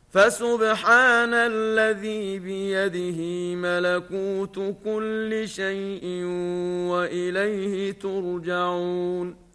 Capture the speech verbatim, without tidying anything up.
فسبحان الذي بيده ملكوت كل شيء وإليه ترجعون